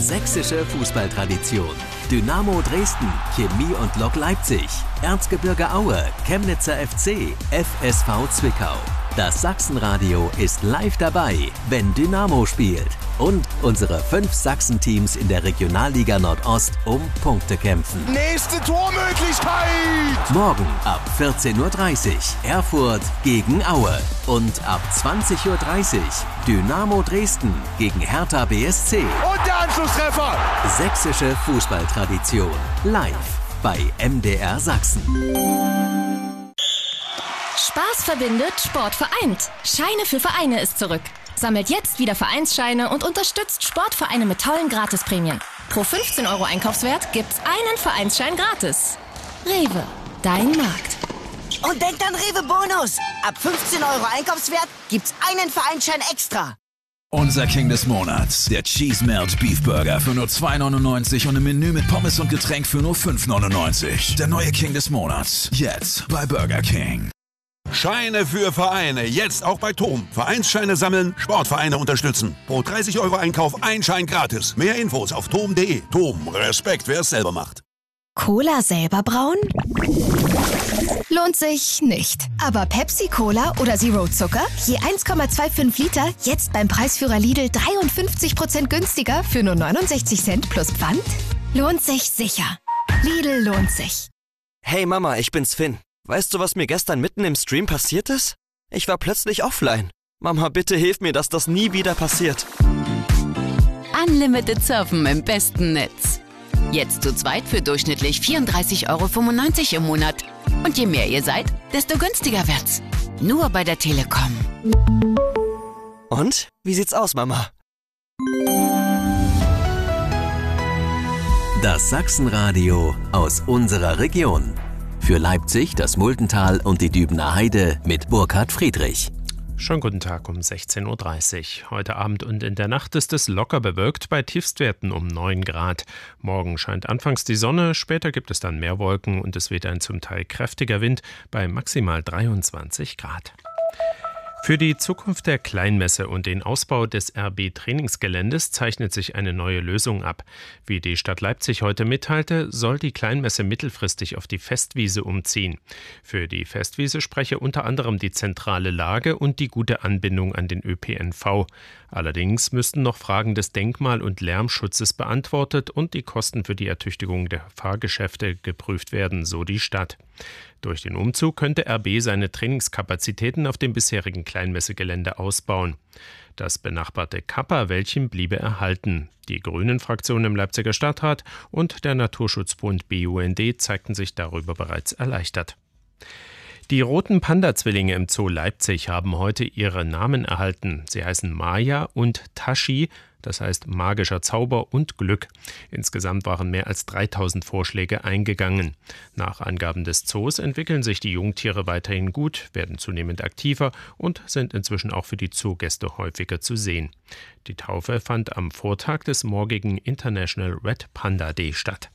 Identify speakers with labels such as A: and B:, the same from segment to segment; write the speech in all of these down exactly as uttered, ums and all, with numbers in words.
A: Sächsische Fußballtradition. Dynamo Dresden, Chemie und Lok Leipzig, Erzgebirge Aue, Chemnitzer F C, F S V Zwickau. Das Sachsenradio ist live dabei, wenn Dynamo spielt. Und unsere fünf Sachsen-Teams in der Regionalliga Nordost um Punkte kämpfen.
B: Nächste Tormöglichkeit!
A: Morgen ab vierzehn Uhr dreißig Erfurt gegen Aue. Und ab zwanzig Uhr dreißig Dynamo Dresden gegen Hertha B S C.
B: Und der Anschlusstreffer!
A: Sächsische Fußballtradition. Live bei M D R Sachsen.
C: Spaß verbindet, Sport vereint. Scheine für Vereine ist zurück. Sammelt jetzt wieder Vereinsscheine und unterstützt Sportvereine mit tollen Gratisprämien. Pro fünfzehn Euro Einkaufswert gibt's einen Vereinsschein gratis. Rewe, dein Markt.
D: Und denkt an Rewe Bonus. Ab fünfzehn Euro Einkaufswert gibt's einen Vereinsschein extra.
E: Unser King des Monats, der Cheese Melt Beef Burger für nur zwei neunundneunzig und ein Menü mit Pommes und Getränk für nur fünf neunundneunzig. Der neue King des Monats, jetzt bei Burger King.
B: Scheine für Vereine, jetzt auch bei Tom. Vereinsscheine sammeln, Sportvereine unterstützen. Pro dreißig Euro Einkauf ein Schein gratis. Mehr Infos auf tom punkt de. Tom, Respekt, wer es selber macht.
C: Cola selber brauen? Lohnt sich nicht. Aber Pepsi-Cola oder Zero Zucker? Je eins Komma fünfundzwanzig Liter, jetzt beim Preisführer Lidl dreiundfünfzig Prozent günstiger für nur neunundsechzig Cent plus Pfand? Lohnt sich sicher. Lidl lohnt sich.
F: Hey Mama, ich bin's Finn. Weißt du, was mir gestern mitten im Stream passiert ist? Ich war plötzlich offline. Mama, bitte hilf mir, dass das nie wieder passiert.
G: Unlimited Surfen im besten Netz. Jetzt zu zweit für durchschnittlich vierunddreißig Euro fünfundneunzig im Monat. Und je mehr ihr seid, desto günstiger wird's. Nur bei der Telekom.
F: Und? Wie sieht's aus, Mama?
A: Das Sachsenradio aus unserer Region. Für Leipzig, das Muldental und die Dübener Heide mit Burkhard Friedrich.
H: Schönen guten Tag um sechzehn Uhr dreißig. Heute Abend und in der Nacht ist es locker bewölkt bei Tiefstwerten um neun Grad. Morgen scheint anfangs die Sonne, später gibt es dann mehr Wolken und es weht ein zum Teil kräftiger Wind bei maximal dreiundzwanzig Grad. Für die Zukunft der Kleinmesse und den Ausbau des R B-Trainingsgeländes zeichnet sich eine neue Lösung ab. Wie die Stadt Leipzig heute mitteilte, soll die Kleinmesse mittelfristig auf die Festwiese umziehen. Für die Festwiese spreche unter anderem die zentrale Lage und die gute Anbindung an den Ö P N V. Allerdings müssten noch Fragen des Denkmal- und Lärmschutzes beantwortet und die Kosten für die Ertüchtigung der Fahrgeschäfte geprüft werden, so die Stadt. Durch den Umzug könnte R B seine Trainingskapazitäten auf dem bisherigen Kleinmessegelände ausbauen. Das benachbarte Kappa-Wäldchen bliebe erhalten. Die Grünen-Fraktion im Leipziger Stadtrat und der Naturschutzbund B U N D zeigten sich darüber bereits erleichtert. Die roten Panda-Zwillinge im Zoo Leipzig haben heute ihre Namen erhalten. Sie heißen Maya und Tashi, das heißt magischer Zauber und Glück. Insgesamt waren mehr als dreitausend Vorschläge eingegangen. Nach Angaben des Zoos entwickeln sich die Jungtiere weiterhin gut, werden zunehmend aktiver und sind inzwischen auch für die Zoogäste häufiger zu sehen. Die Taufe fand am Vortag des morgigen International Red Panda Day statt.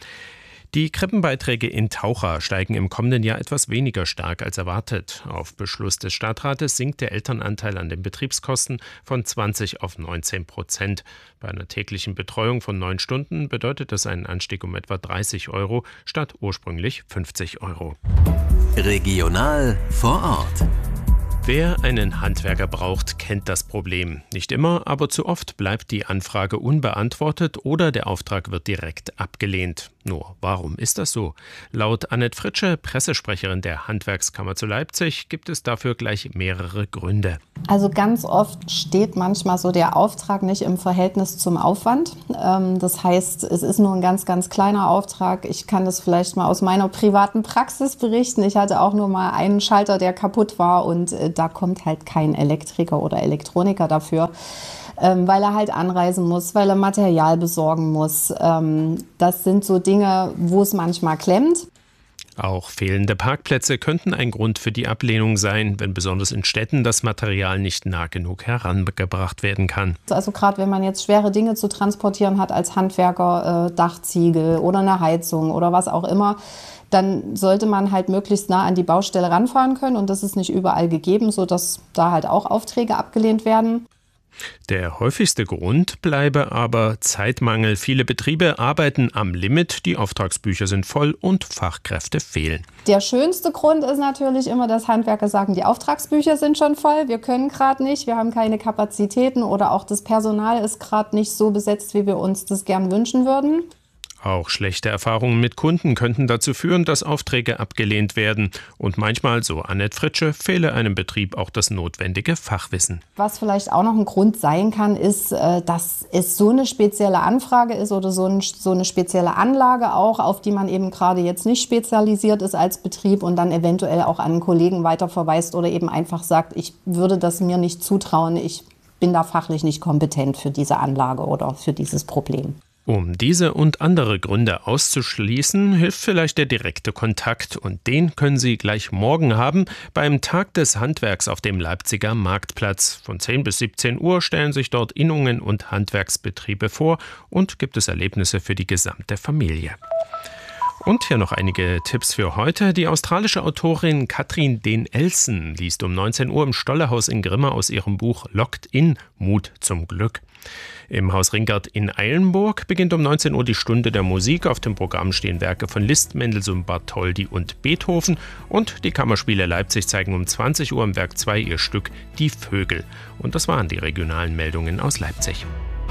H: Die Krippenbeiträge in Taucha steigen im kommenden Jahr etwas weniger stark als erwartet. Auf Beschluss des Stadtrates sinkt der Elternanteil an den Betriebskosten von zwanzig auf neunzehn Prozent. Bei einer täglichen Betreuung von neun Stunden bedeutet das einen Anstieg um etwa dreißig Euro statt ursprünglich fünfzig Euro.
A: Regional vor Ort.
H: Wer einen Handwerker braucht, kennt das Problem. Nicht immer, aber zu oft bleibt die Anfrage unbeantwortet oder der Auftrag wird direkt abgelehnt. Nur, warum ist das so? Laut Annette Fritsche, Pressesprecherin der Handwerkskammer zu Leipzig, gibt es dafür gleich mehrere Gründe.
I: Also ganz oft steht manchmal so der Auftrag nicht im Verhältnis zum Aufwand. Das heißt, es ist nur ein ganz, ganz kleiner Auftrag. Ich kann das vielleicht mal aus meiner privaten Praxis berichten. Ich hatte auch nur mal einen Schalter, der kaputt war und da kommt halt kein Elektriker oder Elektroniker dafür. Ähm, weil er halt anreisen muss, weil er Material besorgen muss. Ähm, das sind so Dinge, wo es manchmal klemmt.
H: Auch fehlende Parkplätze könnten ein Grund für die Ablehnung sein, wenn besonders in Städten das Material nicht nah genug herangebracht werden kann.
I: Also gerade wenn man jetzt schwere Dinge zu transportieren hat als Handwerker, äh, Dachziegel oder eine Heizung oder was auch immer, dann sollte man halt möglichst nah an die Baustelle ranfahren können und das ist nicht überall gegeben, sodass da halt auch Aufträge abgelehnt werden.
H: Der häufigste Grund bleibe aber Zeitmangel. Viele Betriebe arbeiten am Limit, die Auftragsbücher sind voll und Fachkräfte fehlen.
I: Der schönste Grund ist natürlich immer, dass Handwerker sagen, die Auftragsbücher sind schon voll, wir können gerade nicht, wir haben keine Kapazitäten oder auch das Personal ist gerade nicht so besetzt, wie wir uns das gern wünschen würden.
H: Auch schlechte Erfahrungen mit Kunden könnten dazu führen, dass Aufträge abgelehnt werden. Und manchmal, so Annette Fritsche, fehle einem Betrieb auch das notwendige Fachwissen.
I: Was vielleicht auch noch ein Grund sein kann, ist, dass es so eine spezielle Anfrage ist oder so, ein, so eine spezielle Anlage auch, auf die man eben gerade jetzt nicht spezialisiert ist als Betrieb und dann eventuell auch an einen Kollegen weiterverweist oder eben einfach sagt, ich würde das mir nicht zutrauen, ich bin da fachlich nicht kompetent für diese Anlage oder für dieses Problem.
H: Um diese und andere Gründe auszuschließen, hilft vielleicht der direkte Kontakt. Und den können Sie gleich morgen haben beim Tag des Handwerks auf dem Leipziger Marktplatz. Von zehn bis siebzehn Uhr stellen sich dort Innungen und Handwerksbetriebe vor und gibt es Erlebnisse für die gesamte Familie. Und hier noch einige Tipps für heute. Die australische Autorin Katrin Den-Elsen liest um neunzehn Uhr im Stollehaus in Grimma aus ihrem Buch Locked In – Mut zum Glück. Im Haus Ringert in Eilenburg beginnt um neunzehn Uhr die Stunde der Musik. Auf dem Programm stehen Werke von Liszt, Mendelssohn, Bartholdy und Beethoven. Und die Kammerspiele Leipzig zeigen um zwanzig Uhr im Werk zwei ihr Stück Die Vögel. Und das waren die regionalen Meldungen aus Leipzig.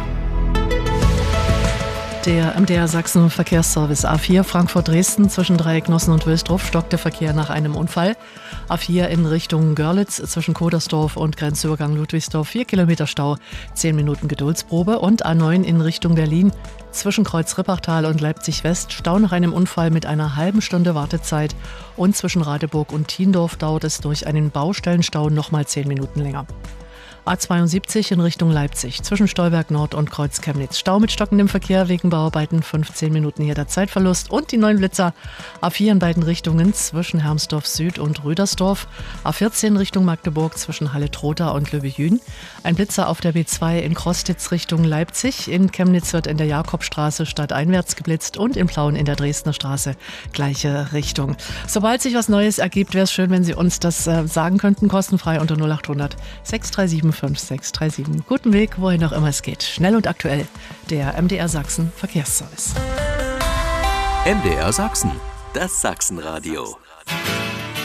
J: Der M D R Sachsen Verkehrsservice A vier Frankfurt-Dresden zwischen Dreiecknossen und Wilsdruff stockt der Verkehr nach einem Unfall. A vier in Richtung Görlitz zwischen Kodersdorf und Grenzübergang Ludwigsdorf vier Kilometer Stau, zehn Minuten Geduldsprobe. Und A neun in Richtung Berlin zwischen Kreuz Rippachtal und Leipzig West Stau nach einem Unfall mit einer halben Stunde Wartezeit. Und zwischen Radeburg und Thiendorf dauert es durch einen Baustellenstau nochmal zehn Minuten länger. A zweiundsiebzig in Richtung Leipzig, zwischen Stolberg Nord und Kreuz Chemnitz. Stau mit stockendem Verkehr wegen Bauarbeiten, fünfzehn Minuten hier der Zeitverlust. Und die neuen Blitzer, A vier in beiden Richtungen, zwischen Hermsdorf Süd und Rüdersdorf. A vierzehn Richtung Magdeburg, zwischen Halle-Trotha und Löwe-Jühn. Ein Blitzer auf der B zwei in Krostitz Richtung Leipzig. In Chemnitz wird in der Jakobstraße stadteinwärts geblitzt und in Plauen in der Dresdner Straße gleiche Richtung. Sobald sich was Neues ergibt, wäre es schön, wenn Sie uns das äh, sagen könnten, kostenfrei unter null acht hundert sechs drei sieben fünf sechs drei sieben. Guten Weg, wohin auch immer es geht. Schnell und aktuell. Der M D R Sachsen Verkehrsservice.
A: M D R Sachsen, das Sachsenradio.